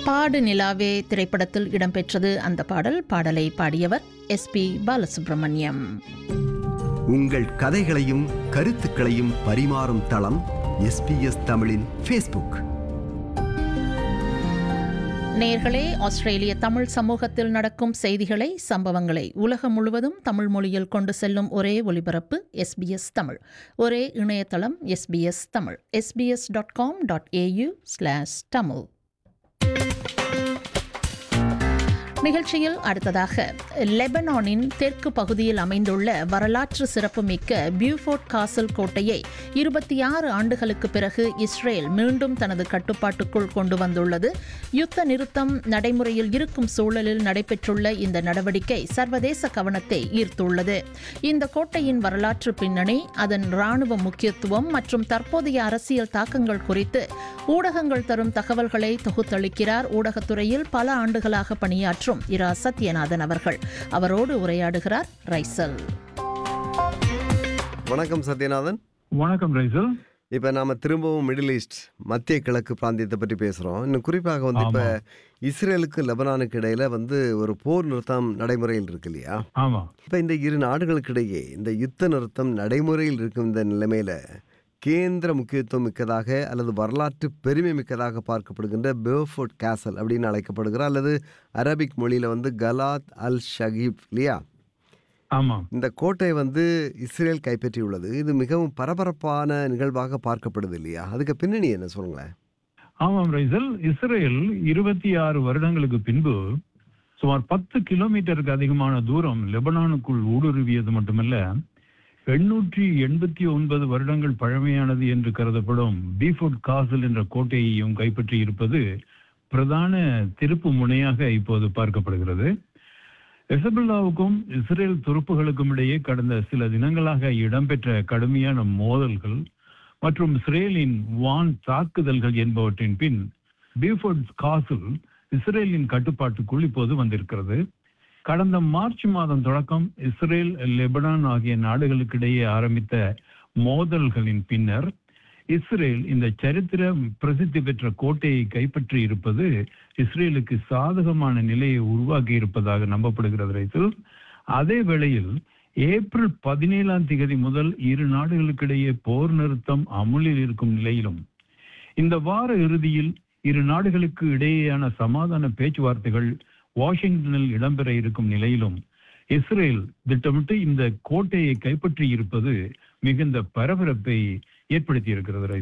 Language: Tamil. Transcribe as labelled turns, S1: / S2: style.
S1: பாடு நிலாவே திரைப்படத்தில் இடம்பெற்றது அந்த பாடல். பாடலை பாடியவர் SP பாலசுப்ரமணியம்.
S2: உங்கள் கதைகளையும் கருத்துக்களையும் பரிமாறும் தளம் SBS தமிழின் Facebook.
S1: நேயர்களே, ஆஸ்திரேலிய தமிழ் சமூகத்தில் நடக்கும் செய்திகளை, சம்பவங்களை உலகம் முழுவதும் தமிழ் மொழியில் கொண்டு செல்லும் ஒரே ஒலிபரப்பு SBS தமிழ். ஒரே இணையதளம் SBS தமிழ். sbs.com.au/tamil. நிகழ்ச்சியில் அடுத்ததாக, லெபனானின் தெற்கு பகுதியில் அமைந்துள்ள வரலாற்று சிறப்புமிக்க பியூஃபோர்ட் காசல் கோட்டையை 26 ஆண்டுகளுக்கு பிறகு இஸ்ரேல் மீண்டும் தனது கட்டுப்பாட்டுக்குள் கொண்டு வந்துள்ளது. யுத்த நிறுத்தம் நடைமுறையில் இருக்கும் சூழலில் நடைபெற்றுள்ள இந்த நடவடிக்கை சர்வதேச கவனத்தை ஈர்த்துள்ளது. இந்த கோட்டையின் வரலாற்று பின்னணி, அதன் இராணுவ முக்கியத்துவம் மற்றும் தற்போதைய அரசியல் தாக்கங்கள் குறித்து ஊடகங்கள் தரும் தகவல்களை தொகுத்தளிக்கிறார் ஊடகத்துறையில் பல ஆண்டுகளாக பணியாற்றும் இரா சத்யநாதன் அவர்கள். அவரோடு உரையாடுகிறார் ரைசல்.
S2: வணக்கம் சத்யநாதன்.
S3: வணக்கம் ரைசல்.
S2: இப்ப நாம திரும்பவும் மிடில் ஈஸ்ட், மத்திய கிழக்கு பிராந்தியத்தை பற்றி பேசுறோம். இன்னும் குறிப்பாக இப்ப இஸ்ரேலுக்கு லெபனானுக்கு இடையில ஒரு போர் நிறுத்தம் நடைமுறையில் இருக்கு இல்லையா?
S3: ஆமா.
S2: இப்ப இந்த இரு நாடுகளுக்கு இடையே இந்த யுத்த நிறுத்தம் நடைமுறையில் இருக்கும் இந்த நிலைமையில கேந்திர முக்கியத்துவம் மிக்கதாக அல்லது வரலாற்று பெருமை மிக்கதாக பார்க்கப்படுகின்ற பியூஃபோர்ட் கேசல் அப்படின்னு அழைக்கப்படுகிற, அல்லது அரபிக் மொழியில கலாத் அல் ஷகீப் இல்லையா?
S3: ஆமா.
S2: இந்த கோட்டை இஸ்ரேல் கைப்பற்றியுள்ளது. இது மிகவும் பரபரப்பான நிகழ்வாக பார்க்கப்படுது இல்லையா? அதுக்கு பின்னணி என்ன சொல்லுங்களேன்.
S3: ஆமாம் ரைசல். இஸ்ரேல் 26 வருடங்களுக்கு பின்பு சுமார் 10 கிலோமீட்டருக்கு அதிகமான தூரம் லெபனானுக்குள் ஊடுருவியது மட்டுமல்ல, 889 வருடங்கள் பழமையானது என்று கருதப்படும் பியூஃபோர்ட் காசல் என்ற கோட்டையையும் கைப்பற்றி இருப்பது பிரதான திருப்பு முனையாக இப்போது பார்க்கப்படுகிறது. ஹெஸ்புல்லாவுக்கும் இஸ்ரேல் துருப்புகளுக்கும் இடையே கடந்த சில தினங்களாக இடம்பெற்ற கடுமையான மோதல்கள் மற்றும் இஸ்ரேலின் வான் தாக்குதல்கள் என்பவற்றின் பின் பியூஃபோர்ட் காசல் இஸ்ரேலின் கட்டுப்பாட்டுக்குள் இப்போது வந்திருக்கிறது. கடந்த மார்ச் மாதம் தொடக்கம் இஸ்ரேல், லெபனான் ஆகிய நாடுகளுக்கிடையே ஆரம்பித்த மோதல்களின் பின்னர் இஸ்ரேல் இந்த சரித்திர பிரசித்தி பெற்ற கோட்டையை கைப்பற்றி இருப்பது இஸ்ரேலுக்கு சாதகமான நிலையை உருவாக்கி இருப்பதாக நம்பப்படுகிறது ரைசல். அதே வேளையில் ஏப்ரல் 17 முதல் இரு நாடுகளுக்கிடையே போர் நிறுத்தம் அமுலில் இருக்கும் நிலையிலும், இந்த வார இறுதியில் இரு நாடுகளுக்கு இடையேயான சமாதான பேச்சுவார்த்தைகள் வாஷிங்டனில் இடம்பெற இருக்கும் நிலையிலும் இஸ்ரேல் திட்டமிட்டு இந்த கோட்டையை கைப்பற்றி இருப்பது மிகுந்த பரபரப்பை ஏற்படுத்தி இருக்கிறது.